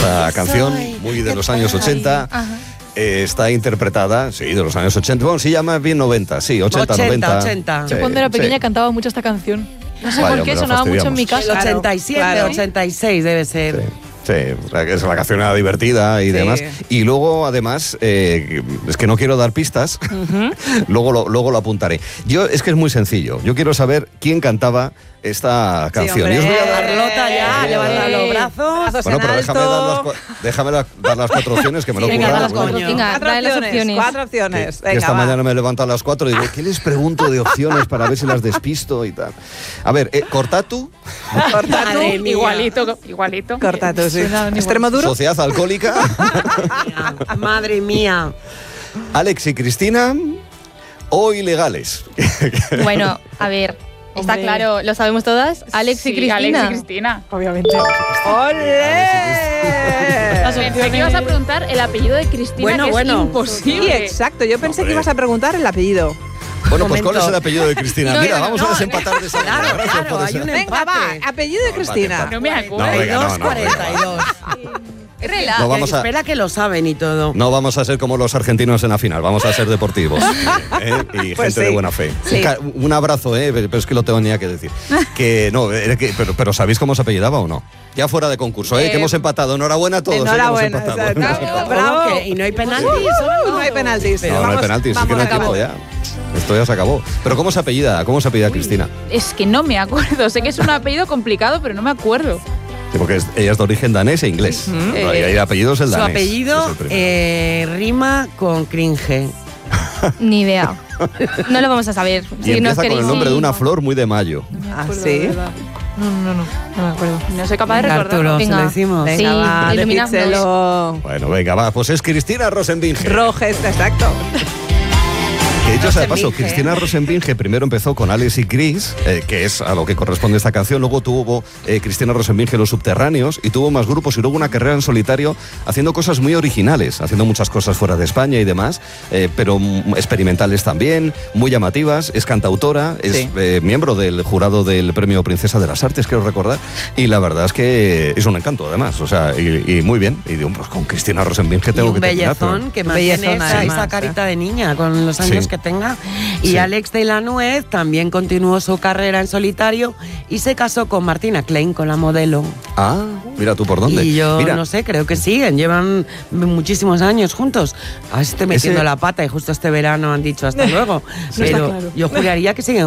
Esta canción, muy de los años 80, está interpretada, sí, de los años 80. Bueno, sí, llama bien 90, sí, 80, 90. 80. Sí, Yo cuando era pequeña sí. cantaba mucho esta canción. No sé Vaya, por qué, hombre, sonaba mucho en mi fastidiamos. casa. El 87, Claro. 86 debe ser. Sí, la canción era divertida y Sí. demás. Y luego, además, es que no quiero dar pistas, luego lo apuntaré. Es que es muy sencillo. Yo quiero saber quién cantaba esta canción. hombre. Y os voy a dar... Carlota ya, levanta los brazos. Brazos Bueno, en pero alto. déjame dar las 4 opciones, que me lo he Venga, currado, da las cuatro, coño. venga, trae las opciones. 4 opciones. que Venga, esta va. mañana me levanto a las 4 y digo, ¿qué les pregunto de opciones para ver si las despisto y tal? A ver, Cortatu, Corta tú. Madre mía. Igualito. Corta tú, sí. Suena igual. Extremo duro. Sociedad Alcohólica, Madre mía. Alex y Cristina o Ilegales. Bueno, a ver, está Hombre. claro, lo sabemos todas. Alex y Cristina. Alex y Cristina. Obviamente. ¡Olé! Pensé que ibas a preguntar el apellido de Cristina, Bueno, que bueno. es Sí, imposible. exacto. Yo pensé Hombre. que ibas a preguntar el apellido. Bueno, pues Momento. ¿cuál es el apellido de Cristina? No, Mira, no, vamos a desempatar de esa manera. Claro, Gracias claro, por hay esa- un Venga, va. empate. Apellido de Cristina. No me acuerdo. No, venga, 42, no, 42. No vamos a... Espera que lo saben y todo. No vamos a ser como los argentinos en la final, vamos a ser deportivos y Pues gente de sí. buena fe. Sí. Un abrazo, pero es que lo tenía que decir. Que no, pero ¿sabéis cómo se apellidaba o no? Ya fuera de concurso, que hemos empatado. Enhorabuena a todos. Enhorabuena, que hemos empatado. exacto. ¿Cómo Bravo. que? ¿Y no hay penaltis? No hay penaltis. No, no hay penaltis, es que no hay tiempo ya. Esto ya se acabó. Pero ¿cómo se apellida? ¿Cómo se apellida Cristina? Es que no me acuerdo. Sé que es un apellido complicado, pero no me acuerdo. Sí, porque ella es de origen danés e inglés. Y el apellido es el Su danés. apellido Es el primero. rima con cringe. Ni idea. No lo vamos a saber. Y Si nos empieza con queréis, el nombre sí. de una flor muy de mayo. Ah, sí. No me acuerdo. No soy capaz de recordar. Arturo, se Venga. lo decimos. Venga, Sí, va, iluminadnos. decídselo. Bueno, venga, va. Pues es Cristina Rosenbinge. Rojes, exacto. Que dicho sea de paso, Rosenbinge. Cristina Rosenbinge primero empezó con Alex y Chris, que es a lo que corresponde esta canción. Luego tuvo Cristina Rosenbinge Los Subterráneos y tuvo más grupos y luego una carrera en solitario haciendo cosas muy originales, haciendo muchas cosas fuera de España y demás, pero experimentales también, muy llamativas. Es cantautora, es Sí. miembro del jurado del Premio Princesa de las Artes, quiero recordar, y la verdad es que es un encanto además, o sea, y muy bien. Y digo, pues con Cristina Rosenbinge Y tengo un que terminar. pero- bellezón que mantiene Bellezón, esa además, carita de niña con los años Sí. que tenga. Y Sí. Alex de la Nuez también continuó su carrera en solitario y se casó con Martina Klein, con la modelo. Ah, mira tú por dónde. Y yo Mira, no sé, creo que siguen, llevan muchísimos años juntos. A ver si estoy metiendo Ese- la pata y justo este verano han dicho hasta luego. está Pero claro. yo juraría que siguen